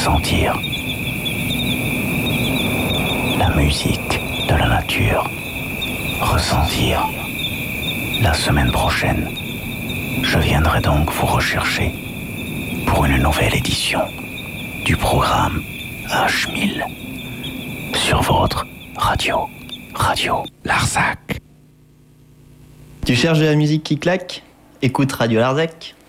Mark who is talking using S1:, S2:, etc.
S1: sentir la musique de la nature, ressentir. La semaine prochaine, je viendrai donc vous rechercher pour une nouvelle édition du programme H1000 sur votre radio Larzac.
S2: Tu cherches de la musique qui claque ? Écoute Radio Larzac.